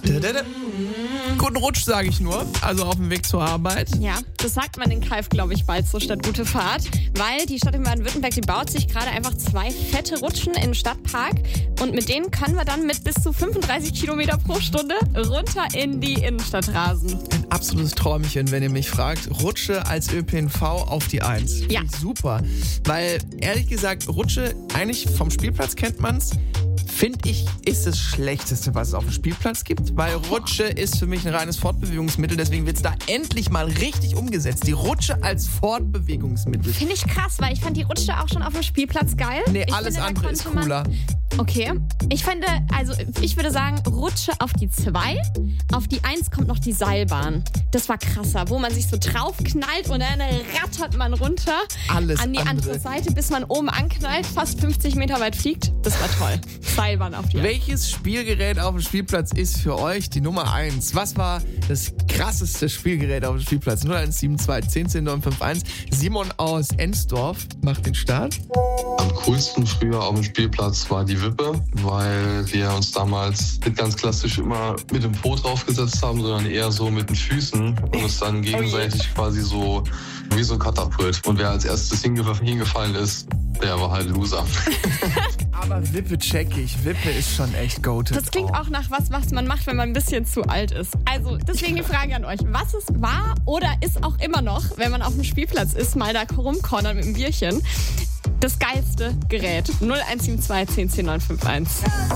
Guten Rutsch, sage ich nur. Also auf dem Weg zur Arbeit. Ja, das sagt man in Calw, glaube ich, bald so statt gute Fahrt. Weil die Stadt in Baden-Württemberg, die baut sich gerade einfach 2 fette Rutschen im Stadtpark. Und mit denen können wir dann mit bis zu 35 Kilometer pro Stunde runter in die Innenstadt rasen. Ein absolutes Träumchen, wenn ihr mich fragt. Rutsche als ÖPNV auf die 1. Ja. Finde ich super. Weil, ehrlich gesagt, Rutsche, eigentlich vom Spielplatz kennt man's. Finde ich, ist das Schlechteste, was es auf dem Spielplatz gibt, weil Rutsche ist für mich ein reines Fortbewegungsmittel, deswegen wird es da endlich mal richtig umgesetzt. Die Rutsche als Fortbewegungsmittel. Finde ich krass, weil ich fand die Rutsche auch schon auf dem Spielplatz geil. Nee, Ich alles finde, da andere ist konnte man- cooler. Okay, ich würde sagen, Rutsche auf die 2, auf die 1 kommt noch die Seilbahn. Das war krasser, wo man sich so draufknallt und dann rattert man runter Alles an die andere. andere Seite, bis man oben anknallt, fast 50 Meter weit fliegt. Das war toll. Seilbahn auf die 1. Welches Spielgerät auf dem Spielplatz ist für euch die Nummer 1? Was war das krasseste Spielgerät auf dem Spielplatz? 0172 10 951. Simon aus Ensdorf macht den Start. Am coolsten früher auf dem Spielplatz war die Wippe, weil wir uns damals nicht ganz klassisch immer mit dem Po draufgesetzt haben, sondern eher so mit den Füßen und uns dann gegenseitig quasi so wie so ein Katapult. Und wer als erstes hingefallen ist, der war halt Loser. Aber Wippe check ich. Wippe ist schon echt goated. Das klingt auch nach was man macht, wenn man ein bisschen zu alt ist. Also deswegen die Frage an euch. Was es war oder ist auch immer noch, wenn man auf dem Spielplatz ist, mal da rumcornern mit einem Bierchen, das geilste Gerät? 0172 10 951.